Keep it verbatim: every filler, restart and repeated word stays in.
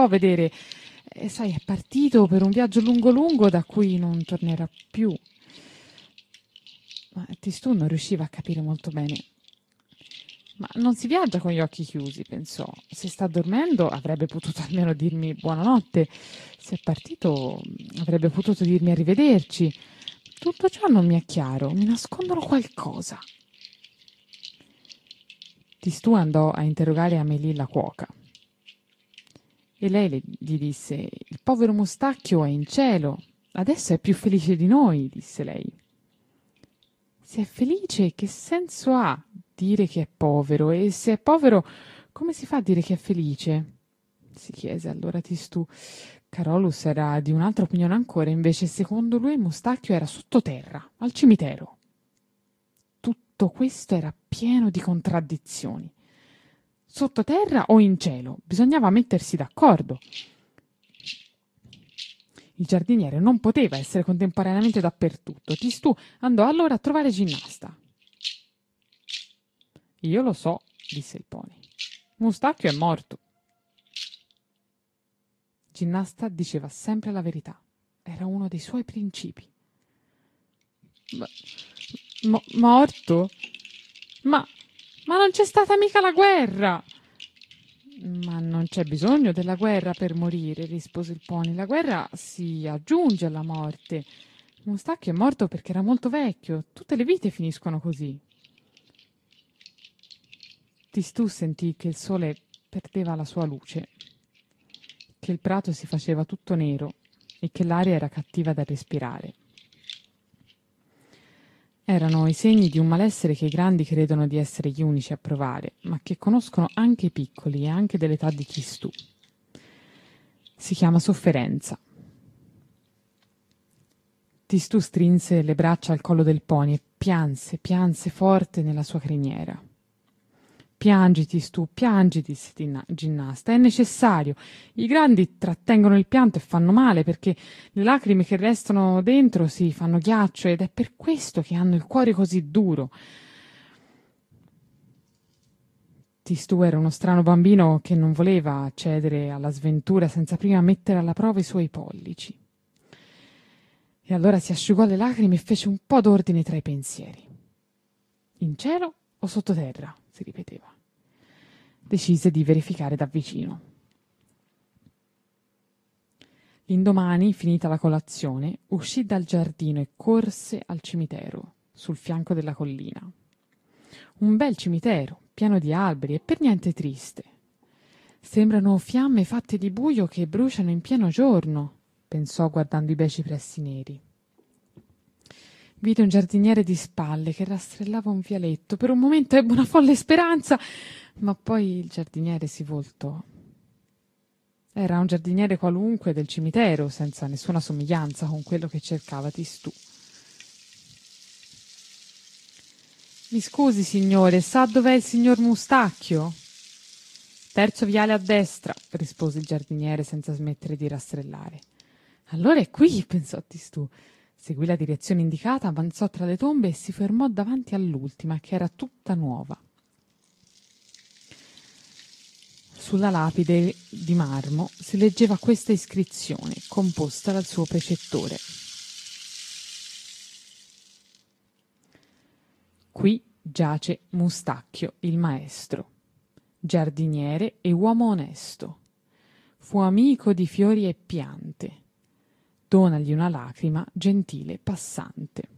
può vedere. Eh, sai, è partito per un viaggio lungo lungo da cui non tornerà più. Ma Tistù non riusciva a capire molto bene. Ma non si viaggia con gli occhi chiusi, pensò. Se sta dormendo avrebbe potuto almeno dirmi buonanotte. Se è partito avrebbe potuto dirmi arrivederci. Tutto ciò non mi è chiaro, mi nascondono qualcosa. Tistù andò a interrogare Amélie la cuoca. E lei le, gli disse: il povero Mustacchio è in cielo. Adesso è più felice di noi, disse lei. Se è felice, che senso ha dire che è povero? E se è povero, come si fa a dire che è felice? Si chiese allora Tistù. Carolus era di un'altra opinione ancora, invece secondo lui Mustacchio era sottoterra, al cimitero. Tutto questo era pieno di contraddizioni. Sottoterra o in cielo? Bisognava mettersi d'accordo. Il giardiniere non poteva essere contemporaneamente dappertutto. Tistù andò allora a trovare Ginnasta. Io lo so, disse il pony. Mustacchio è morto. Ginnasta diceva sempre la verità. Era uno dei suoi principi. Ma, mo- morto? Ma, ma non c'è stata mica la guerra! Ma non c'è bisogno della guerra per morire, rispose il pony. La guerra si aggiunge alla morte. Mustacchio è morto perché era molto vecchio. Tutte le vite finiscono così. Tistù sentì che il sole perdeva la sua luce, che il prato si faceva tutto nero e che l'aria era cattiva da respirare. Erano i segni di un malessere che i grandi credono di essere gli unici a provare, ma che conoscono anche i piccoli e anche dell'età di Tistù. Si chiama sofferenza. Tistù strinse le braccia al collo del pony e pianse, pianse forte nella sua criniera. Piangi, Tistù, piangi, disse Ginnasta, è necessario. I grandi trattengono il pianto e fanno male perché le lacrime che restano dentro si fanno ghiaccio ed è per questo che hanno il cuore così duro. Tistù era uno strano bambino che non voleva cedere alla sventura senza prima mettere alla prova i suoi pollici. E allora si asciugò le lacrime e fece un po' d'ordine tra i pensieri. In cielo o sottoterra? Si ripeteva. Decise di verificare da vicino. L'indomani, finita la colazione, uscì dal giardino e corse al cimitero, sul fianco della collina. Un bel cimitero, pieno di alberi e per niente triste. Sembrano fiamme fatte di buio che bruciano in pieno giorno, pensò guardando i bei cipressi neri. Vide un giardiniere di spalle che rastrellava un vialetto. Per un momento ebbe una folle speranza, ma poi il giardiniere si voltò. Era un giardiniere qualunque del cimitero, senza nessuna somiglianza con quello che cercava Tistù. Mi scusi, signore, sa dov'è il signor Mustacchio? Terzo viale a destra, rispose il giardiniere senza smettere di rastrellare. Allora è qui, pensò Tistù. Seguì la direzione indicata, avanzò tra le tombe e si fermò davanti all'ultima, che era tutta nuova. Sulla lapide di marmo si leggeva questa iscrizione, composta dal suo precettore. Qui giace Mustacchio, il maestro, giardiniere e uomo onesto. Fu amico di fiori e piante. Donagli una lacrima, gentile passante.